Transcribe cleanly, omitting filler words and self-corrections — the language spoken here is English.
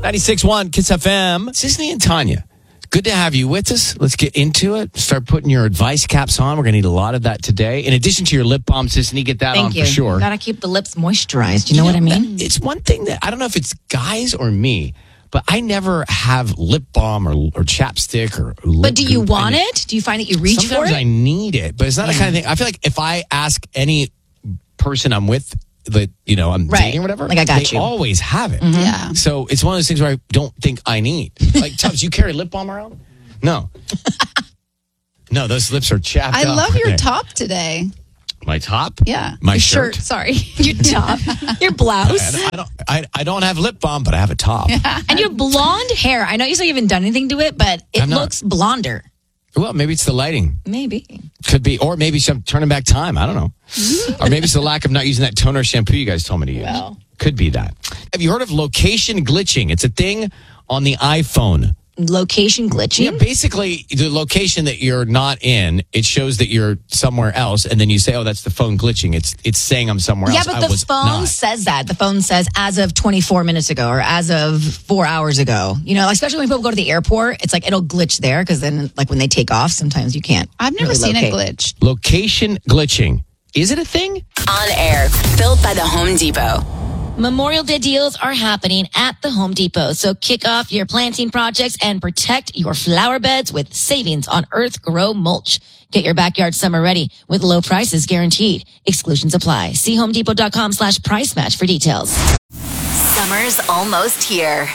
96.1 Kiss FM. Sisney and Tanya, good to have you with us. Let's get into it. Start putting your advice caps on. We're going to need a lot of that today. In addition to your lip balm, Sisney, get that on for sure. Gotta keep the lips moisturized. You know what I mean? It's one thing that, I don't know if it's guys or me, but I never have lip balm or chapstick or lip But do you goop. want it? Do you find that you reach for Sometimes it? I need it, but it's not the kind of thing. I feel like if I ask any person I'm with that, I'm dating or whatever, Like, I got they you. always have it. Yeah. So it's one of those things where I don't think I need. Like, Tubbs, you carry lip balm around? No. No, those lips are chapped I up. love your Okay. top today. My top? Yeah. My Your shirt? Sorry. Your top, your blouse, I don't have lip balm, but I have a top. and your blonde hair. I know you say you haven't done anything to it, but it I'm not. looks blonder. Well, maybe it's the lighting. Maybe. Could be. Or maybe some turning back time. I don't know. Or maybe it's the lack of not using that toner shampoo you guys told me to use. Well. Could be that. Have you heard of location glitching? It's a thing on the iPhone. Location glitching. Yeah, basically, the location that you're not in, it shows that you're somewhere else, and then you say, "Oh, that's the phone glitching." It's saying I'm somewhere Yeah, else. but I the was phone not. says that. The phone says as of 24 minutes ago or as of 4 hours ago. Especially when people go to the airport, it's like it'll glitch there because then, like when they take off, sometimes you can't. I've never really seen locate. a glitch. Location glitching. Is it a thing? On air, built by the Home Depot. Memorial Day deals are happening at the Home Depot. So kick off your planting projects and protect your flower beds with savings on Earth Grow mulch. Get your backyard summer ready with low prices guaranteed. Exclusions apply. See homedepot.com/price match for details. Summer's almost here.